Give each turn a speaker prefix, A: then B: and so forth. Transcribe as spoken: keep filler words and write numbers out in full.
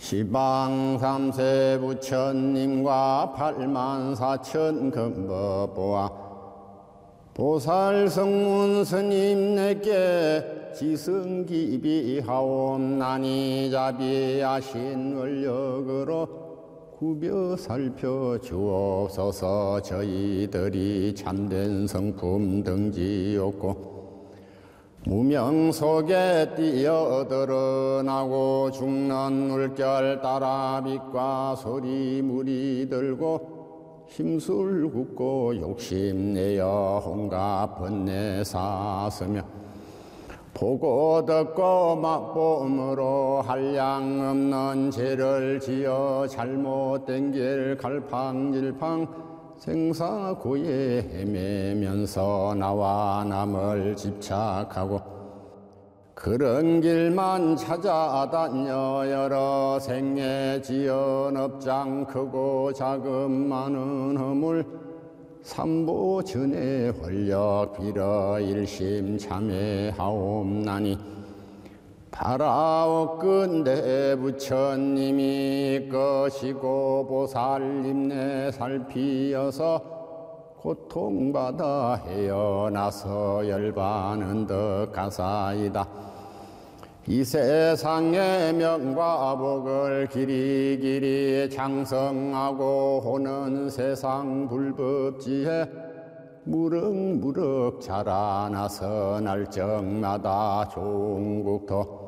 A: 시방 삼세 부처님과 팔만 사천 금법보아 보살 성문 스님 내게 지승기비하옵나니 자비하신 원력으로 구벼 살펴 주옵소서. 저희들이 참된 성품 등지었고 무명 속에 뛰어드러나고 죽는 물결 따라 빛과 소리 물이 들고 힘술 굽고 욕심내어 혼가 번뇌 사스며 보고 듣고 맛봄으로 한량 없는 죄를 지어 잘못된 길 갈팡질팡 생사고에 헤매면서 나와 남을 집착하고 그런 길만 찾아다녀 여러 생애 지은 업장 크고 작은 많은 허물 삼보 전에 홀력 빌어 일심 참회하옵나니 바라옵건대 부처님이 것이고 보살님네 살피어서 고통받아 헤어나서 열반은 더 가사이다. 이 세상의 명과 복을 길이길이 장성하고 호는 세상 불법지에 무럭무럭 자라나서 날적마다 종국토